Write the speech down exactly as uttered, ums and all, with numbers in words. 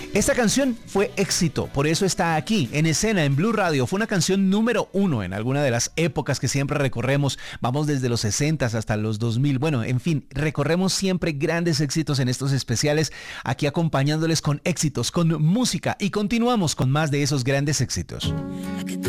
Esta canción fue éxito, por eso está aquí, en escena, en Blue Radio. Fue una canción número uno en alguna de las épocas que siempre recorremos. Vamos desde los sesenta hasta los dos mil. Bueno, en fin, recorremos siempre grandes éxitos en estos especiales, aquí acompañándoles con éxitos, con música, y continuamos con más de esos grandes éxitos.